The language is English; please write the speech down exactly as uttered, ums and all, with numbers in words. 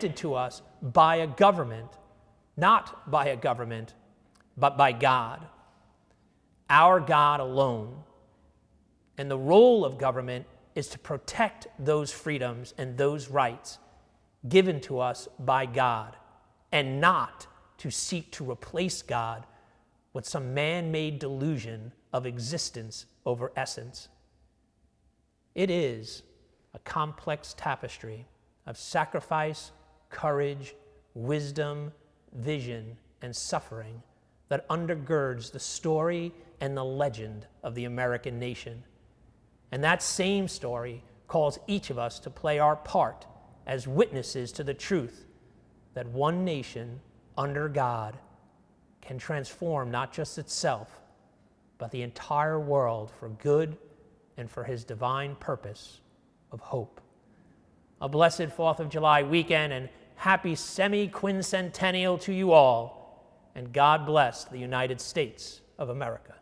granted to us by a government, not by a government, but by God, our God alone. And the role of government is to protect those freedoms and those rights given to us by God, and not to seek to replace God with some man-made delusion of existence over essence. It is a complex tapestry of sacrifice, courage, wisdom, vision, and suffering that undergirds the story and the legend of the American nation. And that same story calls each of us to play our part as witnesses to the truth that one nation under God can transform not just itself, but the entire world for good and for his divine purpose of hope. A blessed fourth of July weekend and happy semi-quincentennial to you all, and God bless the United States of America.